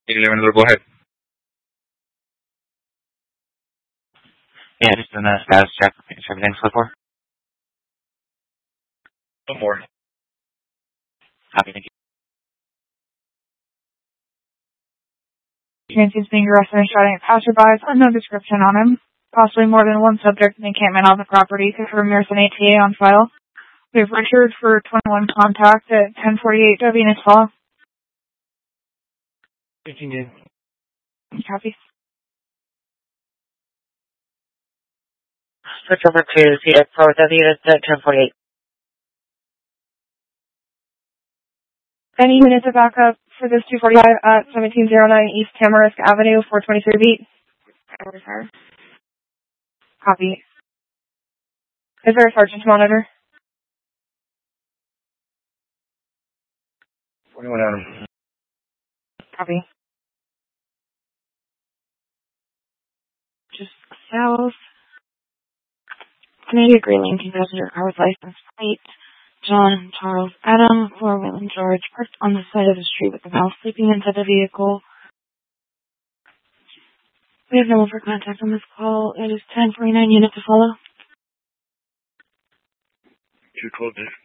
Go ahead. Yeah, just in the status check. Make sure everything's flip for. No more. Copy, thank you. He's being arrested and shouting at passerbys. Unknown description on him. Possibly more than one subject in the encampment on the property. Confirm there's an ATA on file. We have Richard for 21 contact at 1048 Venus Hall. Continue. Copy. Switch over to CX4 with other units at 1048. Any units of backup for this 245 at 1709 East Tamarisk Avenue, 423 beat? Copy. Is there a sergeant to monitor? 41 Adam. Copy. Just south. Canadian Greenland passenger car with license plate. John Charles Adam, 4 William George, parked on the side of the street with the mouse sleeping inside the vehicle. We have no one for contact on this call. It is 1049 unit to follow. 212